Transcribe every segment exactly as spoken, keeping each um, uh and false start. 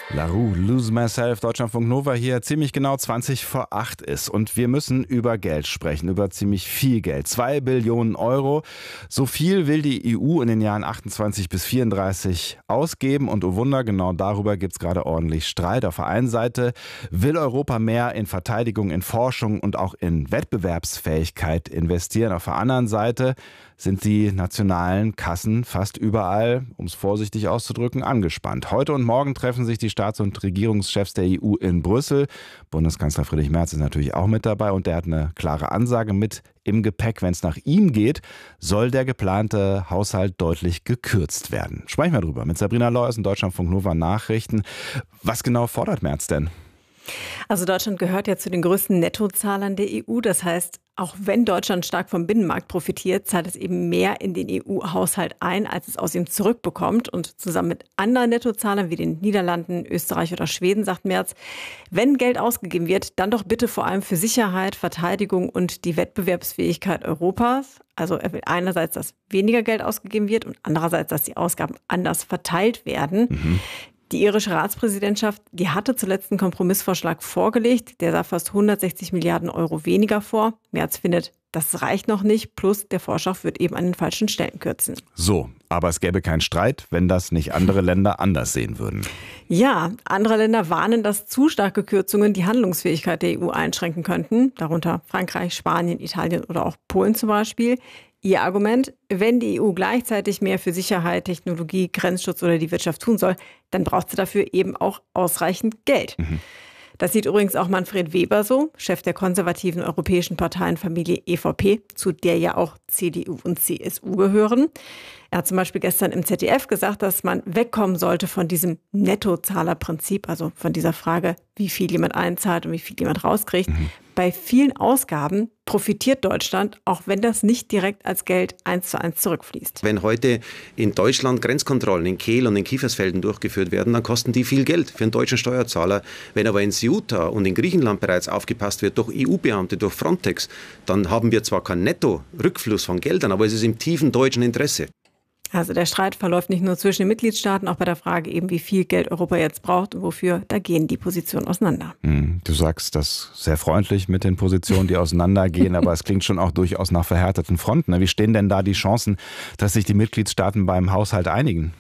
La Rue, Lose Myself, Deutschlandfunk Nova hier, ziemlich genau zwanzig vor acht ist. Und wir müssen über Geld sprechen, über ziemlich viel Geld. Zwei Billionen Euro. So viel will die E U in den Jahren achtundzwanzig bis vierunddreißig ausgeben. Und oh Wunder, genau darüber gibt es gerade ordentlich Streit. Auf der einen Seite will Europa mehr in Verteidigung, in Forschung und auch in Wettbewerbsfähigkeit investieren. Auf der anderen Seite sind die nationalen Kassen fast überall, um es vorsichtig auszudrücken, angespannt. Heute und morgen treffen sich die Staats- und Regierungschefs der E U in Brüssel. Bundeskanzler Friedrich Merz ist natürlich auch mit dabei und der hat eine klare Ansage mit im Gepäck. Wenn es nach ihm geht, soll der geplante Haushalt deutlich gekürzt werden. Sprechen wir drüber mit Sabrina Leuers in Deutschlandfunk Nova Nachrichten. Was genau fordert Merz denn? Also Deutschland gehört ja zu den größten Nettozahlern der E U. Das heißt, auch wenn Deutschland stark vom Binnenmarkt profitiert, zahlt es eben mehr in den E U-Haushalt ein, als es aus ihm zurückbekommt. Und zusammen mit anderen Nettozahlern wie den Niederlanden, Österreich oder Schweden sagt Merz, wenn Geld ausgegeben wird, dann doch bitte vor allem für Sicherheit, Verteidigung und die Wettbewerbsfähigkeit Europas. Also er will einerseits, dass weniger Geld ausgegeben wird und andererseits, dass die Ausgaben anders verteilt werden. Mhm. Die irische Ratspräsidentschaft, die hatte zuletzt einen Kompromissvorschlag vorgelegt. Der sah fast hundertsechzig Milliarden Euro weniger vor. Merz findet, das reicht noch nicht. Plus der Vorschlag wird eben an den falschen Stellen kürzen. So, aber es gäbe keinen Streit, wenn das nicht andere Länder anders sehen würden. Ja, andere Länder warnen, dass zu starke Kürzungen die Handlungsfähigkeit der E U einschränken könnten. Darunter Frankreich, Spanien, Italien oder auch Polen zum Beispiel. Ihr Argument, wenn die E U gleichzeitig mehr für Sicherheit, Technologie, Grenzschutz oder die Wirtschaft tun soll, dann braucht sie dafür eben auch ausreichend Geld. Mhm. Das sieht übrigens auch Manfred Weber so, Chef der konservativen europäischen Parteienfamilie E V P, zu der ja auch C D U und C S U gehören. Er hat zum Beispiel gestern im Z D F gesagt, dass man wegkommen sollte von diesem Nettozahlerprinzip, also von dieser Frage, wie viel jemand einzahlt und wie viel jemand rauskriegt. Mhm. Bei vielen Ausgaben profitiert Deutschland, auch wenn das nicht direkt als Geld eins zu eins zurückfließt. Wenn heute in Deutschland Grenzkontrollen in Kehl und in Kiefersfelden durchgeführt werden, dann kosten die viel Geld für einen deutschen Steuerzahler. Wenn aber in Ceuta und in Griechenland bereits aufgepasst wird durch E U-Beamte, durch Frontex, dann haben wir zwar keinen Netto-Rückfluss von Geldern, aber es ist im tiefen deutschen Interesse. Also der Streit verläuft nicht nur zwischen den Mitgliedstaaten, auch bei der Frage eben, wie viel Geld Europa jetzt braucht und wofür, da gehen die Positionen auseinander. Du sagst das sehr freundlich mit den Positionen, die auseinandergehen, aber es klingt schon auch durchaus nach verhärteten Fronten. Wie stehen denn da die Chancen, dass sich die Mitgliedstaaten beim Haushalt einigen?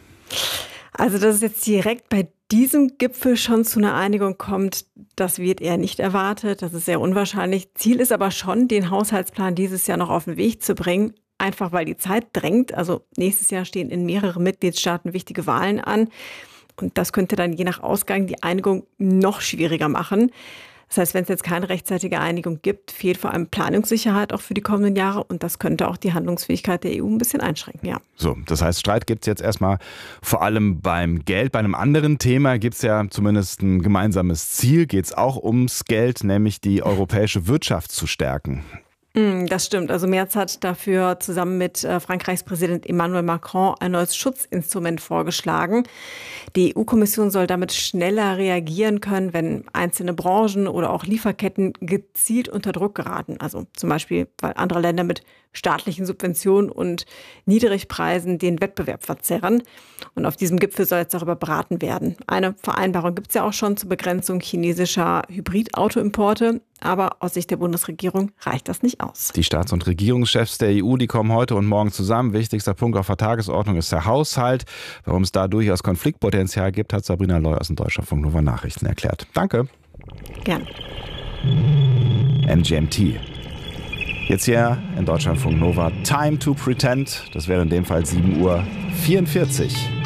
Also dass es jetzt direkt bei diesem Gipfel schon zu einer Einigung kommt, das wird eher nicht erwartet. Das ist sehr unwahrscheinlich. Ziel ist aber schon, den Haushaltsplan dieses Jahr noch auf den Weg zu bringen. Einfach weil die Zeit drängt. Also nächstes Jahr stehen in mehreren Mitgliedstaaten wichtige Wahlen an. Und das könnte dann je nach Ausgang die Einigung noch schwieriger machen. Das heißt, wenn es jetzt keine rechtzeitige Einigung gibt, fehlt vor allem Planungssicherheit auch für die kommenden Jahre. Und das könnte auch die Handlungsfähigkeit der E U ein bisschen einschränken, ja. So, das heißt, Streit gibt es jetzt erstmal vor allem beim Geld. Bei einem anderen Thema gibt es ja zumindest ein gemeinsames Ziel. Geht es auch ums Geld, nämlich die europäische Wirtschaft zu stärken. Das stimmt. Also Merz hat dafür zusammen mit Frankreichs Präsident Emmanuel Macron ein neues Schutzinstrument vorgeschlagen. Die E U-Kommission soll damit schneller reagieren können, wenn einzelne Branchen oder auch Lieferketten gezielt unter Druck geraten. Also zum Beispiel, weil andere Länder mit staatlichen Subventionen und Niedrigpreisen den Wettbewerb verzerren. Und auf diesem Gipfel soll jetzt darüber beraten werden. Eine Vereinbarung gibt es ja auch schon zur Begrenzung chinesischer Hybridautoimporte. Aber aus Sicht der Bundesregierung reicht das nicht aus. Die Staats- und Regierungschefs der E U, die kommen heute und morgen zusammen. Wichtigster Punkt auf der Tagesordnung ist der Haushalt. Warum es da durchaus Konfliktpotenzial gibt, hat Sabrina Leuers in Deutschlandfunk Nova Nachrichten erklärt. Danke. Gern. M G M T. Jetzt hier in Deutschlandfunk Nova Time to Pretend. Das wäre in dem Fall sieben Uhr vierundvierzig.